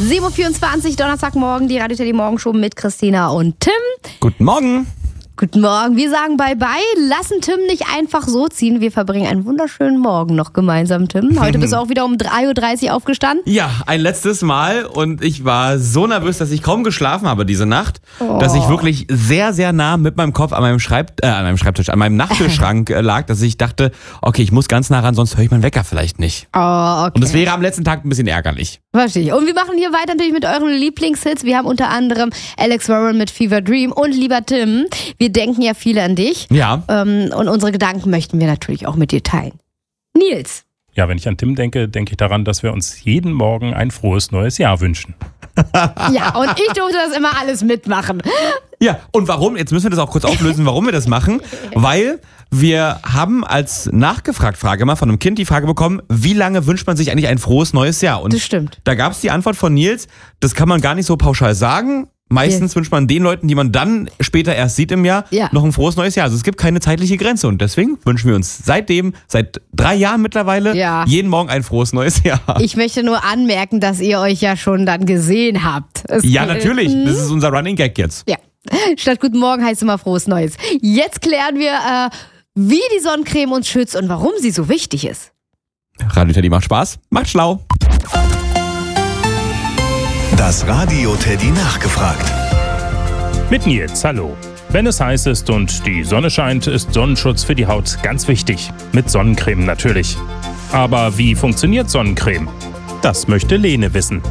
7.24 Uhr, Donnerstagmorgen, die Radio Teddy Morgenshow mit Christina und Tim. Guten Morgen. Guten Morgen. Wir sagen Bye-bye, lassen Tim nicht einfach so ziehen. Wir verbringen einen wunderschönen Morgen noch gemeinsam, Tim. Heute bist du auch wieder um 3.30 Uhr aufgestanden. Ja, ein letztes Mal und ich war so nervös, dass ich kaum geschlafen habe diese Nacht, dass ich wirklich sehr, sehr nah mit meinem Kopf an meinem meinem Nachttischschrank lag, dass ich dachte, okay, ich muss ganz nah ran, sonst höre ich meinen Wecker vielleicht nicht. Oh, okay. Und das wäre am letzten Tag ein bisschen ärgerlich. Verstehe ich. Und wir machen hier weiter natürlich mit euren Lieblingshits. Wir haben unter anderem Alex Warren mit Fever Dream und lieber Tim, wir denken ja viele an dich. Ja. Und unsere Gedanken möchten wir natürlich auch mit dir teilen. Nils. Ja, wenn ich an Tim denke, denke ich daran, dass wir uns jeden Morgen ein frohes neues Jahr wünschen. Ja, und ich durfte das immer alles mitmachen. Ja, und warum? Jetzt müssen wir das auch kurz auflösen, warum wir das machen. Weil wir haben als Nachgefragt-Frage mal von einem Kind die Frage bekommen, wie lange wünscht man sich eigentlich ein frohes neues Jahr? Und das stimmt. Da gab es die Antwort von Nils, das kann man gar nicht so pauschal sagen. Meistens wünscht man den Leuten, die man dann später erst sieht im Jahr, noch ein frohes neues Jahr. Also es gibt keine zeitliche Grenze und deswegen wünschen wir uns seit 3 Jahren mittlerweile, jeden Morgen ein frohes neues Jahr. Ich möchte nur anmerken, dass ihr euch ja schon dann gesehen habt. Ja, natürlich. Das ist unser Running Gag jetzt. Ja. Statt Guten Morgen heißt immer frohes Neues. Jetzt klären wir, wie die Sonnencreme uns schützt und warum sie so wichtig ist. Radio Teddy macht Spaß, macht schlau. Das Radio Teddy nachgefragt. Mit Nils, hallo. Wenn es heiß ist und die Sonne scheint, ist Sonnenschutz für die Haut ganz wichtig. Mit Sonnencreme natürlich. Aber wie funktioniert Sonnencreme? Das möchte Lene wissen.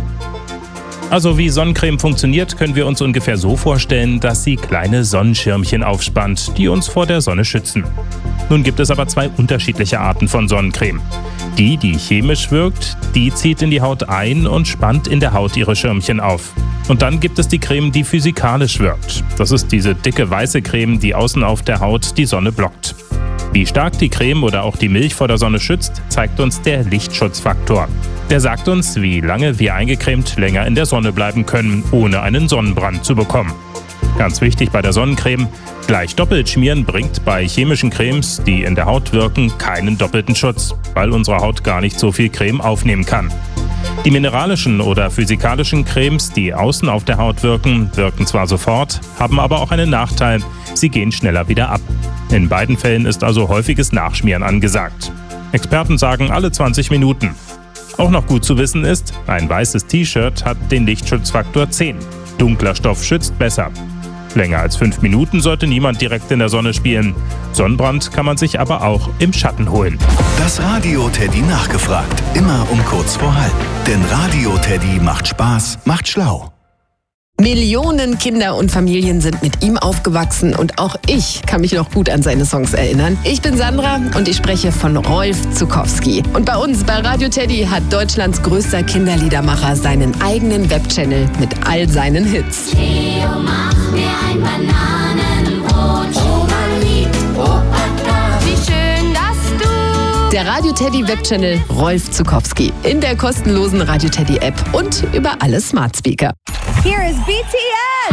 Also wie Sonnencreme funktioniert, können wir uns ungefähr so vorstellen, dass sie kleine Sonnenschirmchen aufspannt, die uns vor der Sonne schützen. Nun gibt es aber 2 unterschiedliche Arten von Sonnencreme. Die chemisch wirkt, die zieht in die Haut ein und spannt in der Haut ihre Schirmchen auf. Und dann gibt es die Creme, die physikalisch wirkt. Das ist diese dicke weiße Creme, die außen auf der Haut die Sonne blockt. Wie stark die Creme oder auch die Milch vor der Sonne schützt, zeigt uns der Lichtschutzfaktor. Der sagt uns, wie lange wir eingecremt länger in der Sonne bleiben können, ohne einen Sonnenbrand zu bekommen. Ganz wichtig bei der Sonnencreme, gleich doppelt schmieren bringt bei chemischen Cremes, die in der Haut wirken, keinen doppelten Schutz, weil unsere Haut gar nicht so viel Creme aufnehmen kann. Die mineralischen oder physikalischen Cremes, die außen auf der Haut wirken, wirken zwar sofort, haben aber auch einen Nachteil, sie gehen schneller wieder ab. In beiden Fällen ist also häufiges Nachschmieren angesagt. Experten sagen alle 20 Minuten. Auch noch gut zu wissen ist, ein weißes T-Shirt hat den Lichtschutzfaktor 10. Dunkler Stoff schützt besser. Länger als 5 Minuten sollte niemand direkt in der Sonne spielen. Sonnenbrand kann man sich aber auch im Schatten holen. Das Radio Teddy nachgefragt. Immer um kurz vor halb. Denn Radio Teddy macht Spaß, macht schlau. Millionen Kinder und Familien sind mit ihm aufgewachsen und auch ich kann mich noch gut an seine Songs erinnern. Ich bin Sandra und ich spreche von Rolf Zuckowski. Und bei uns bei Radio Teddy hat Deutschlands größter Kinderliedermacher seinen eigenen Webchannel mit all seinen Hits. Theo, mach mir ein Bananenbrot. Oma liebt Opa, wie schön, dass du... Der Radio Teddy Webchannel Rolf Zuckowski in der kostenlosen Radio Teddy App und über alle Smart Speaker. Here is BTS!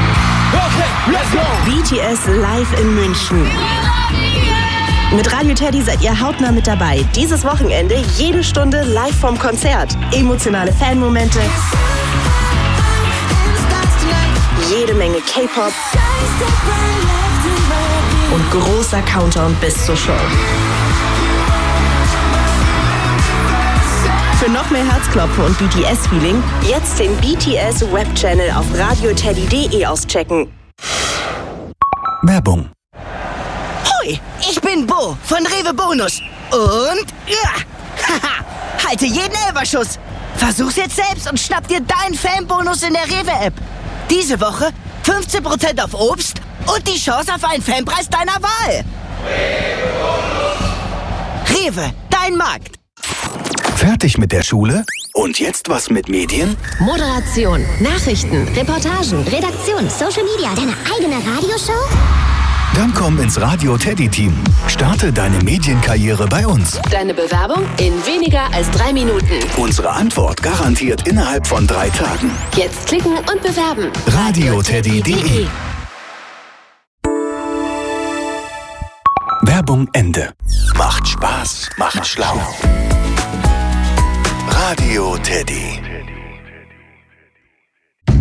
Okay, let's go! BTS live in München. Mit Radio Teddy seid ihr hautnah mit dabei. Dieses Wochenende jede Stunde live vom Konzert. Emotionale Fanmomente. Jede Menge K-Pop. Und großer Countdown bis zur Show. Für noch mehr Herzklopfen und BTS-Feeling jetzt den BTS-Web-Channel auf radioteddy.de auschecken. Werbung. Hoi, ich bin Bo von Rewe Bonus. Und haha, halte jeden Elferschuss. Versuch's jetzt selbst und schnapp dir deinen Fanbonus in der Rewe-App. Diese Woche 15% auf Obst und die Chance auf einen Fanpreis deiner Wahl. Rewe, dein Markt. Fertig mit der Schule? Und jetzt was mit Medien? Moderation, Nachrichten, Reportagen, Redaktion, Social Media, deine eigene Radioshow? Dann komm ins Radio Teddy Team. Starte deine Medienkarriere bei uns. Deine Bewerbung in weniger als 3 Minuten. Unsere Antwort garantiert innerhalb von 3 Tagen. Jetzt klicken und bewerben. radioteddy.de. Werbung Ende. Macht Spaß, macht schlau. Radio Teddy.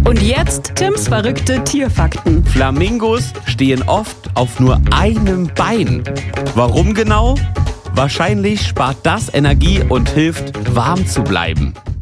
Und jetzt Tims verrückte Tierfakten. Flamingos stehen oft auf nur einem Bein. Warum genau? Wahrscheinlich spart das Energie und hilft, warm zu bleiben.